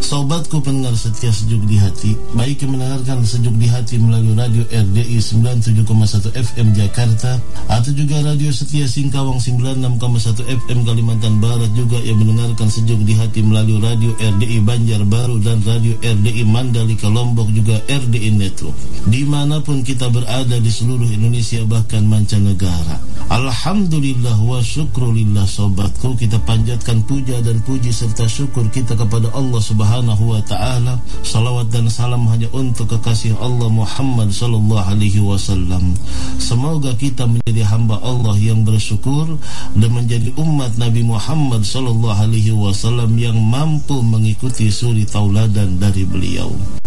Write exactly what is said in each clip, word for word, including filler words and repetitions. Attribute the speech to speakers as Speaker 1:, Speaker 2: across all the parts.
Speaker 1: Sobatku pendengar setia Sejuk di Hati, baik yang mendengarkan Sejuk di Hati melalui radio R D I sembilan puluh tujuh koma satu F M Jakarta, atau juga radio setia Singkawang sembilan puluh enam koma satu F M Kalimantan Barat, juga yang mendengarkan Sejuk di Hati melalui radio R D I Banjarbaru dan radio R D I Mandalika Lombok, juga R D I Network. Dimanapun kita berada di seluruh Indonesia bahkan mancanegara, alhamdulillah wa syukrulillah. Sobatku, kita panjatkan puja dan puji serta syukur kita kepada Allah Subhanahu wa ta'ala. Salawat dan salam hanya untuk kekasih Allah Muhammad sallallahu alaihi wasallam. Semoga kita menjadi hamba Allah yang bersyukur dan menjadi umat Nabi Muhammad sallallahu alaihi wasallam yang mampu mengikuti suri tauladan dari beliau.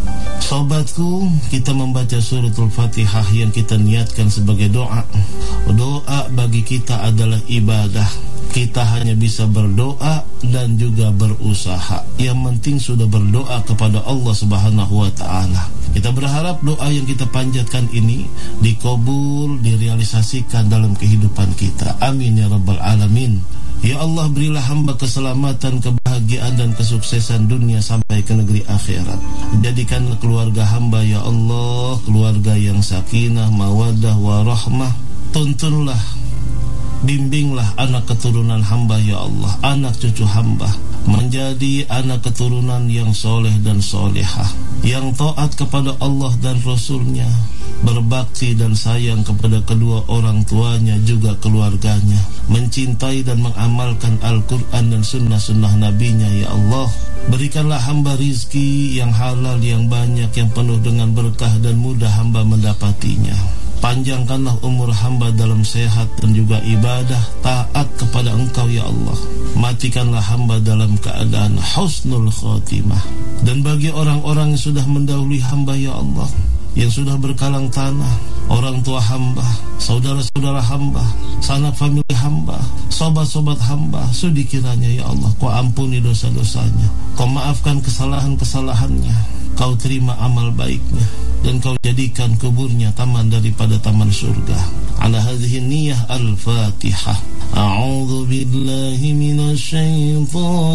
Speaker 1: Sobatku, kita membaca suratul Fatihah yang kita niatkan sebagai doa. Doa bagi kita adalah ibadah. Kita hanya bisa berdoa dan juga berusaha. Yang penting sudah berdoa kepada Allah Subhanahu wa ta'ala. Kita berharap doa yang kita panjatkan ini dikabul, direalisasikan dalam kehidupan kita. Amin ya rabbal alamin. Ya Allah, berilah hamba keselamatan, kebahagiaan dan kesuksesan dunia sampai ke negeri akhirat. Jadikanlah keluarga hamba ya Allah keluarga yang sakinah, mawaddah, warahmah. Tuntunlah, bimbinglah anak keturunan hamba ya Allah, anak cucu hamba menjadi anak keturunan yang soleh dan solehah, yang taat kepada Allah dan Rasulnya, berbakti dan sayang kepada kedua orang tuanya juga keluarganya, mencintai dan mengamalkan Al-Quran dan sunnah-sunnah nabinya ya Allah. Berikanlah hamba rizki yang halal, yang banyak, yang penuh dengan berkah dan mudah hamba mendapatinya. Panjangkanlah umur hamba dalam sehat dan juga ibadah taat kepada Engkau ya Allah. Matikanlah hamba dalam keadaan husnul khotimah. Dan bagi orang-orang yang sudah mendahului hamba ya Allah, yang sudah berkalang tanah, orang tua hamba, saudara-saudara hamba, sanak famili hamba, sobat-sobat hamba, sudi kiranya ya Allah Kau ampuni dosa-dosanya, Kau maafkan kesalahan-kesalahannya, Kau terima amal baiknya, dan Kau jadikan kuburnya taman daripada taman surga. Ala hadhihi niyyah al-Fatihah. A'udzu billahi minasy syaithanir